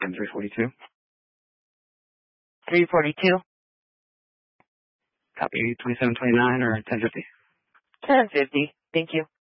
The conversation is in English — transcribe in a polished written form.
And 342. 342. Copy 2729 or 1050. 1050. Thank you.